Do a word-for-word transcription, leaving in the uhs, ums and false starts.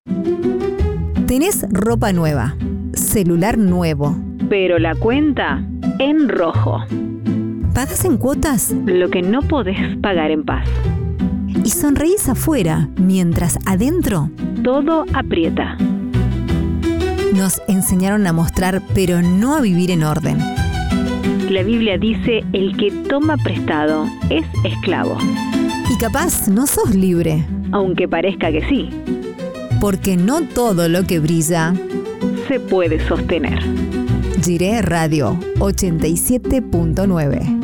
Tenés ropa nueva, celular nuevo, pero la cuenta en rojo. ¿Pagás en cuotas? Lo que no podés pagar en paz. Y sonreís afuera, mientras adentro todo aprieta. Nos enseñaron a mostrar, pero no a vivir en orden. La Biblia dice, el que toma prestado es esclavo. Y capaz no sos libre. Aunque parezca que sí. Porque no todo lo que brilla se puede sostener. Jiré Radio ochenta y siete punto nueve.